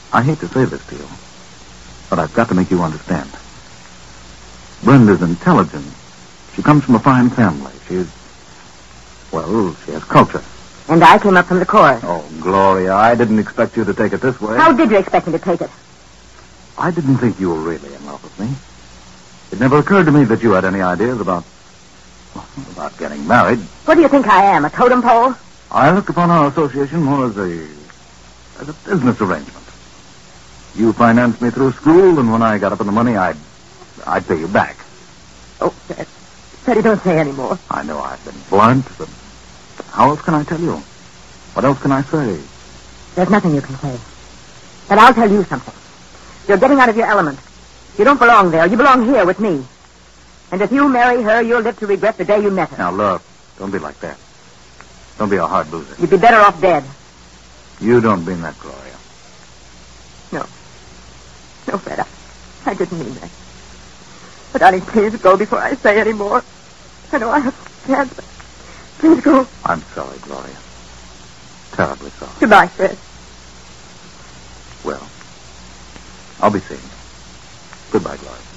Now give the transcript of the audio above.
I hate to say this to you, but I've got to make you understand. Brenda's intelligent. She comes from a fine family. She has culture. And I came up from the chorus. Oh, Gloria, I didn't expect you to take it this way. How did you expect me to take it? I didn't think you were really in love with me. It never occurred to me that you had any ideas about getting married. What do you think I am, a totem pole? I looked upon our association more as a business arrangement. You financed me through school, and when I got up in the money, I'd pay you back. Oh, Freddie, don't say any more. I know I've been blunt, but how else can I tell you? What else can I say? There's nothing you can say. But I'll tell you something. You're getting out of your element. You don't belong there. You belong here with me. And if you marry her, you'll live to regret the day you met her. Now, look, don't be like that. Don't be a hard loser. You'd be better off dead. You don't mean that, Gloria. No, Fred, I didn't mean that. But, honey, please go before I say any more. I know I have cancer. Please go. I'm sorry, Gloria. Terribly sorry. Goodbye, Fred. Well, I'll be seeing you. Goodbye, Gloria.